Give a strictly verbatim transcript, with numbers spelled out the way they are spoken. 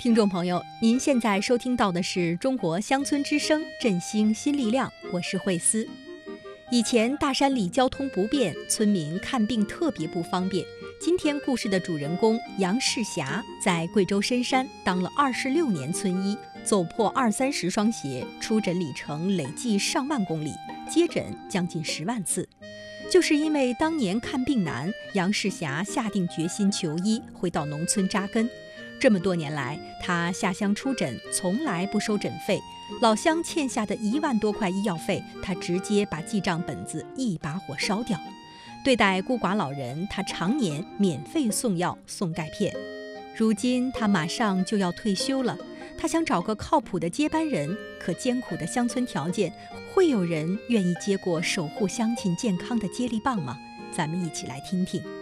听众朋友，您现在收听到的是中国乡村之声振兴新力量，我是慧思。以前大山里交通不便，村民看病特别不方便。今天故事的主人公杨世霞在贵州深山当了二十六年村医，走破二三十双鞋，出诊里程累计上万公里，接诊将近十万次。就是因为当年看病难，杨世霞下定决心求医，回到农村扎根。这么多年来，他下乡出诊从来不收诊费，老乡欠下的一万多块医药费，他直接把记账本子一把火烧掉。对待孤寡老人，他常年免费送药送钙片。如今他马上就要退休了，他想找个靠谱的接班人，可艰苦的乡村条件，会有人愿意接过守护乡亲健康的接力棒吗？咱们一起来听听。